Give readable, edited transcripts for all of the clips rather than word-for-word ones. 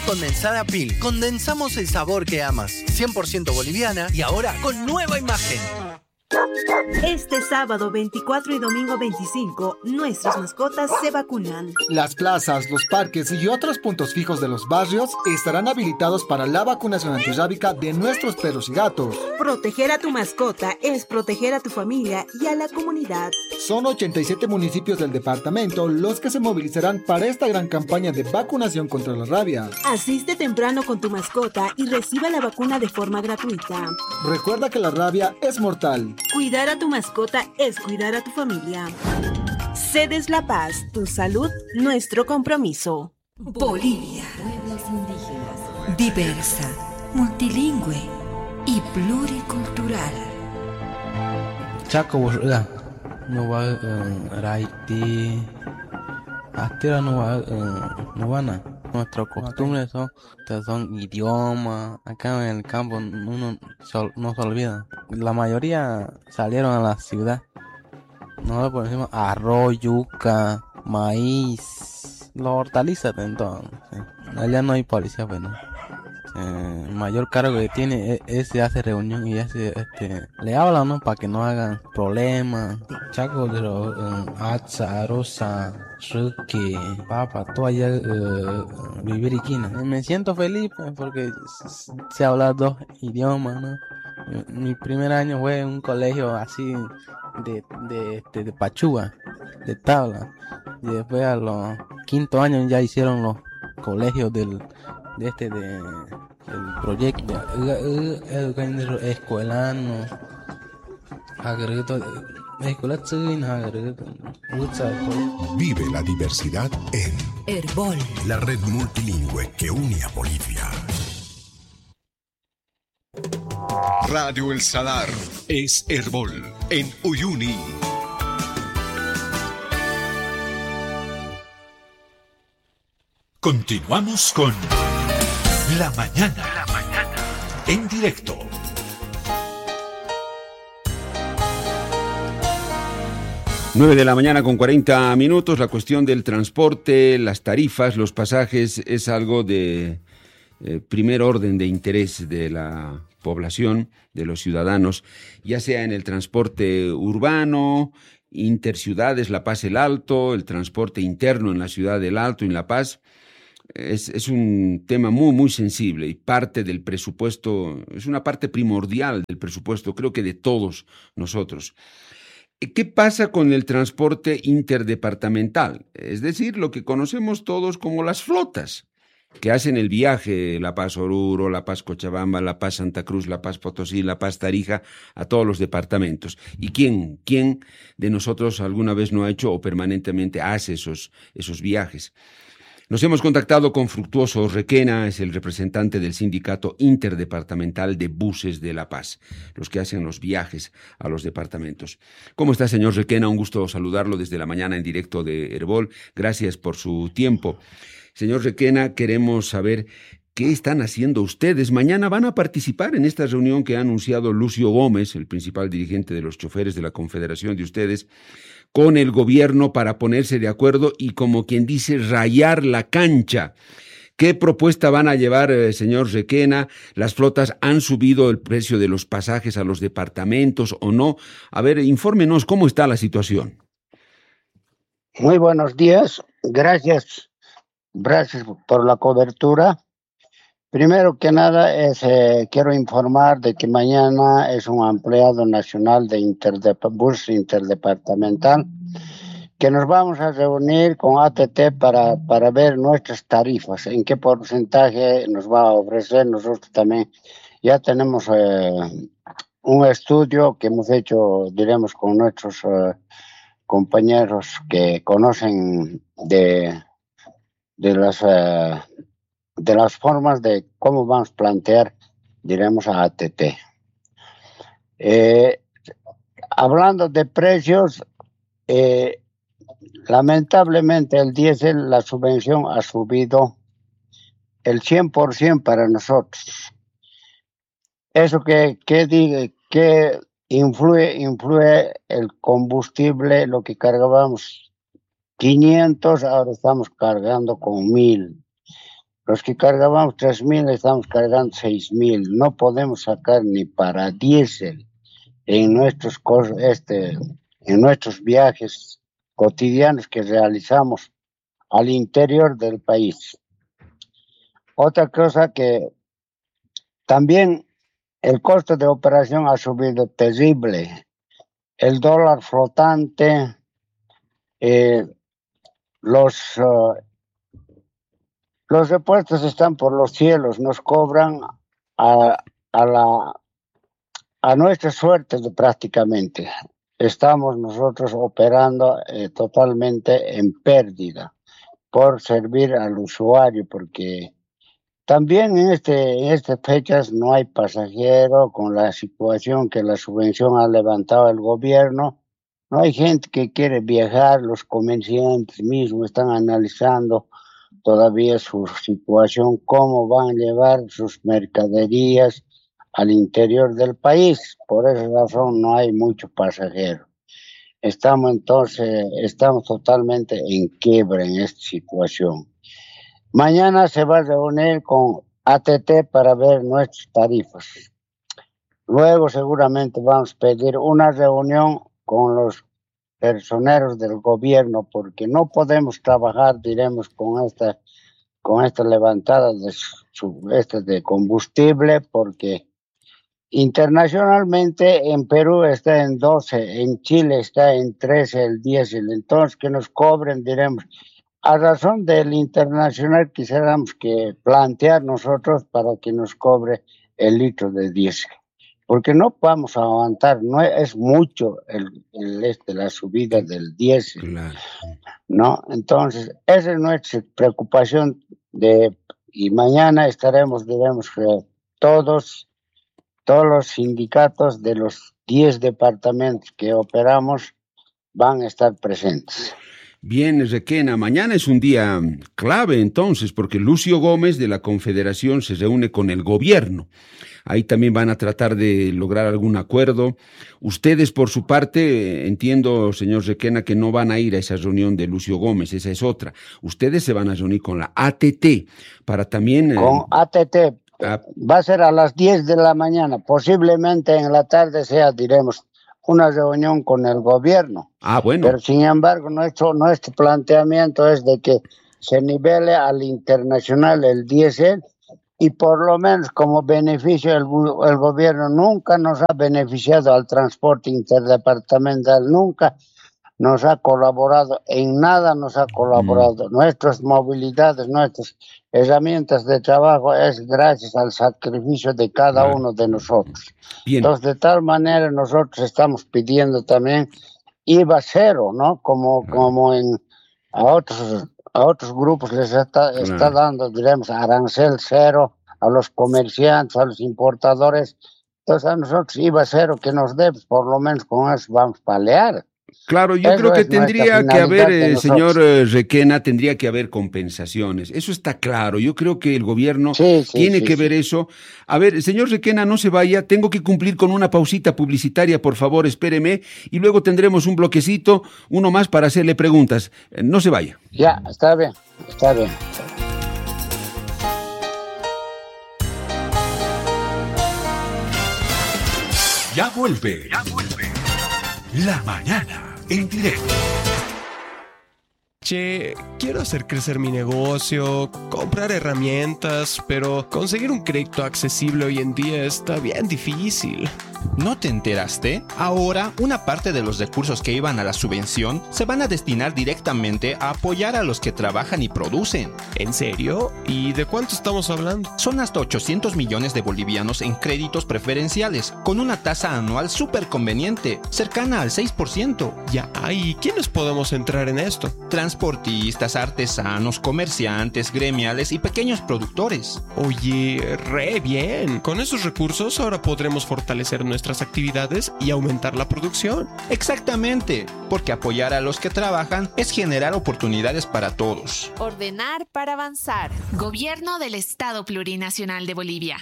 condensada Pil. Condensamos el sabor que amas. 100% boliviana y ahora con nueva imagen. Este sábado 24 y domingo 25, nuestras mascotas se vacunan. Las plazas, los parques y otros puntos fijos de los barrios estarán habilitados para la vacunación antirrábica de nuestros perros y gatos. Proteger a tu mascota es proteger a tu familia y a la comunidad. Son 87 municipios del departamento los que se movilizarán para esta gran campaña de vacunación contra la rabia. Asiste temprano con tu mascota y reciba la vacuna de forma gratuita. Recuerda que la rabia es mortal. Cuidar a tu mascota es cuidar a tu familia. Cedes La Paz, tu salud, nuestro compromiso. Bolivia. Pueblos indígenas. Diversa, multilingüe y pluricultural. Chaco, no va Raiti, hasta no van. Nuestras costumbres son idiomas. Acá en el campo uno no se olvida. La mayoría salieron a la ciudad. Nosotros por ejemplo arroz, yuca, maíz, las hortalizas entonces. Allá no hay policía, pues no. El mayor cargo que tiene es hace reunión y le hablan, ¿no? Para que no hagan problemas. Chaco de Atza, Rosa, Ruki, Papa, todo allá vivir y me siento feliz pues, porque se habla 2 idiomas, ¿no? Mi primer año fue en un colegio así de Pachúa, de tabla. Y después a los 5º años ya hicieron los colegios del proyecto escuelano Vive la diversidad en Herbol, la red multilingüe que une a Bolivia. Radio El Salar es Herbol en Uyuni. Continuamos con La Mañana. En directo. Nueve de la mañana con 40 minutos. La cuestión del transporte, las tarifas, los pasajes es algo de primer orden de interés de la población, de los ciudadanos, ya sea en el transporte urbano, interciudades, La Paz, El Alto, el transporte interno en la ciudad del Alto, en La Paz. Es un tema muy, muy sensible y parte del presupuesto, es una parte primordial del presupuesto, creo que de todos nosotros. ¿Qué pasa con el transporte interdepartamental? Es decir, lo que conocemos todos como las flotas, que hacen el viaje La Paz Oruro, La Paz Cochabamba, La Paz Santa Cruz, La Paz Potosí, La Paz Tarija, a todos los departamentos. ¿Y quién de nosotros alguna vez no ha hecho o permanentemente hace esos viajes? Nos hemos contactado con Fructuoso Requena, es el representante del Sindicato Interdepartamental de Buses de La Paz, los que hacen los viajes a los departamentos. ¿Cómo está, señor Requena? Un gusto saludarlo desde la mañana en directo de Herbol. Gracias por su tiempo. Señor Requena, queremos saber qué están haciendo ustedes. Mañana van a participar en esta reunión que ha anunciado Lucio Gómez, el principal dirigente de los choferes de la confederación de ustedes, con el gobierno para ponerse de acuerdo y, como quien dice, rayar la cancha. ¿Qué propuesta van a llevar, señor Requena? ¿Las flotas han subido el precio de los pasajes a los departamentos o no? A ver, infórmenos cómo está la situación. Muy buenos días. Gracias por la cobertura. Primero que nada, quiero informar de que mañana es un empleado nacional de bus interdepartamental que nos vamos a reunir con ATT para ver nuestras tarifas, en qué porcentaje nos va a ofrecer. Nosotros también ya tenemos un estudio que hemos hecho, diremos, con nuestros compañeros que conocen de las formas de cómo vamos a plantear, diremos, a ATT. Hablando de precios, lamentablemente el diésel, la subvención ha subido el 100% para nosotros. Eso que influye el combustible, lo que cargábamos 500, ahora estamos cargando con 1000. Los que cargábamos 3.000 estamos cargando 6.000. No podemos sacar ni para diésel en nuestros viajes cotidianos que realizamos al interior del país. Otra cosa que también el costo de operación ha subido terrible. El dólar flotante, los repuestos están por los cielos, nos cobran a nuestra suerte prácticamente. Estamos nosotros operando totalmente en pérdida por servir al usuario, porque también en estas fechas no hay pasajero con la situación que la subvención ha levantado el gobierno. No hay gente que quiere viajar, los comerciantes mismos están analizando todavía su situación, cómo van a llevar sus mercaderías al interior del país. Por esa razón no hay muchos pasajeros. Estamos totalmente en quiebra en esta situación. Mañana se va a reunir con ATT para ver nuestras tarifas. Luego seguramente vamos a pedir una reunión con los personeros del gobierno, porque no podemos trabajar, diremos, con esta levantada de combustible, porque internacionalmente en Perú está en 12, en Chile está en 13 el diésel. Entonces que nos cobren, diremos, a razón del internacional quisiéramos que plantear nosotros para que nos cobre el litro de diésel, porque no vamos a aguantar, no es mucho la subida del diésel, claro. ¿No? Entonces esa es nuestra preocupación y mañana estaremos, diremos, que todos los sindicatos de los 10 departamentos que operamos van a estar presentes. Bien, Requena, mañana es un día clave entonces, porque Lucio Gómez de la Confederación se reúne con el gobierno. Ahí también van a tratar de lograr algún acuerdo. Ustedes, por su parte, entiendo, señor Requena, que no van a ir a esa reunión de Lucio Gómez, esa es otra. Ustedes se van a reunir con la ATT para también... Con ATT. Va a ser a las 10 de la mañana, posiblemente en la tarde sea, diremos, una reunión con el gobierno. Bueno. Pero sin embargo, nuestro planteamiento es de que se nivele al internacional el diésel, y por lo menos como beneficio el gobierno nunca nos ha beneficiado al transporte interdepartamental, nunca nos ha colaborado, en nada nos ha colaborado. Nuestras movilidades, nuestras herramientas de trabajo es gracias al sacrificio de cada uno de nosotros. Bien. Entonces, de tal manera nosotros estamos pidiendo también IVA cero, ¿no? Como a otros grupos les está dando, diremos, arancel cero a los comerciantes, a los importadores. Entonces, a nosotros IVA cero que nos dé, por lo menos con eso vamos a palear. Claro, yo creo que tendría que haber, señor Requena, tendría que haber compensaciones. Eso está claro. Yo creo que el gobierno tiene que ver eso. A ver, señor Requena, no se vaya. Tengo que cumplir con una pausita publicitaria, por favor, espéreme. Y luego tendremos un bloquecito, uno más para hacerle preguntas. No se vaya. Ya, está bien, está bien. Ya vuelve. La mañana en directo. Che, quiero hacer crecer mi negocio, comprar herramientas, pero conseguir un crédito accesible hoy en día está bien difícil. ¿No te enteraste? Ahora, una parte de los recursos que iban a la subvención se van a destinar directamente a apoyar a los que trabajan y producen. ¿En serio? ¿Y de cuánto estamos hablando? Son hasta 800 millones de bolivianos en créditos preferenciales, con una tasa anual súper conveniente, cercana al 6%. Ya, ¿y quiénes podemos entrar en esto? Transportistas, artesanos, comerciantes, gremiales y pequeños productores. Oye, re bien. Con esos recursos ahora podremos fortalecer nuestras actividades y aumentar la producción. Exactamente, porque apoyar a los que trabajan es generar oportunidades para todos. Ordenar para avanzar. Gobierno del Estado Plurinacional de Bolivia.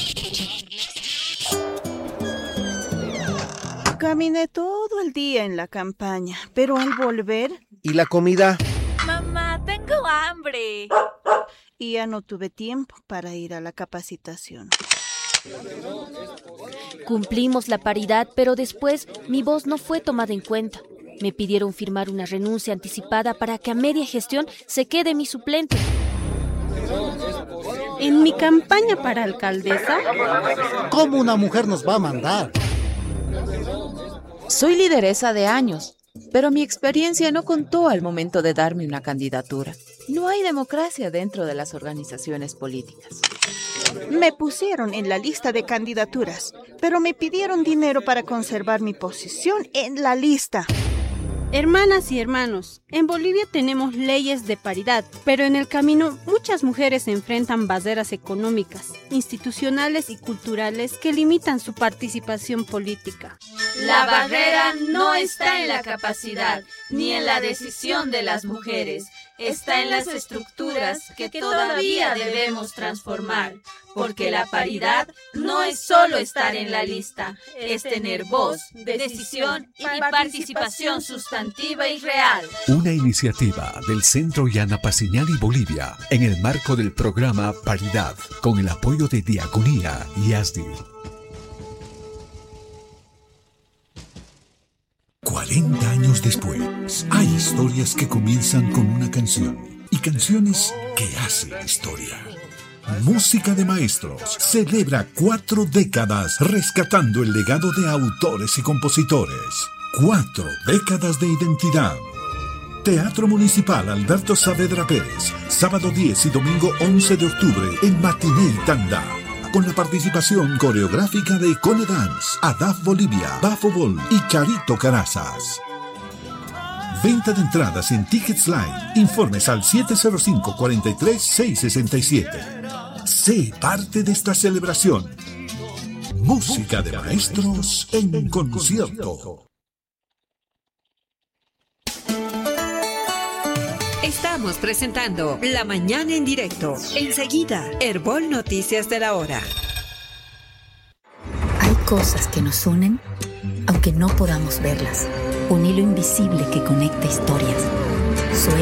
Caminé todo el día en la campaña, pero al volver... ¿Y la comida? Mamá, tengo tengo hambre. Y ya no tuve tiempo para ir a la capacitación. Cumplimos la paridad, pero después mi voz no fue tomada en cuenta. Me pidieron firmar una renuncia anticipada para que a media gestión se quede mi suplente. En mi campaña para alcaldesa, ¿cómo una mujer nos va a mandar? Soy lideresa de años, pero mi experiencia no contó al momento de darme una candidatura. No hay democracia dentro de las organizaciones políticas. me pusieron en la lista de candidaturas, pero me pidieron dinero para conservar mi posición en la lista. Hermanas y hermanos, en Bolivia tenemos leyes de paridad, pero en el camino muchas mujeres enfrentan barreras económicas, institucionales y culturales que limitan su participación política. La barrera no está en la capacidad ni en la decisión de las mujeres, está en las estructuras que todavía debemos transformar, porque la paridad no es solo estar en la lista, es tener voz, decisión y participación sustantiva y real. Una iniciativa del Centro Yana Paciñal y Bolivia en el marco del programa Paridad, con el apoyo de Diaconía y ASDI. 40 años después, hay historias que comienzan con una canción y canciones que hacen historia. Música de Maestros celebra 4 décadas rescatando el legado de autores y compositores. 4 décadas de identidad. Teatro Municipal Alberto Saavedra Pérez, sábado 10 y domingo 11 de octubre en Matiné y Tanda. Con la participación coreográfica de Cone Dance, ADAF Bolivia, Bafobol y Charito Carazas. Venta de entradas en Tickets Line. Informes al 705-43-667. Sé parte de esta celebración. Música de Maestros en concierto. Estamos presentando La Mañana en Directo. Enseguida, Herbol Noticias de la Hora. Hay cosas que nos unen, aunque no podamos verlas. Un hilo invisible que conecta historias.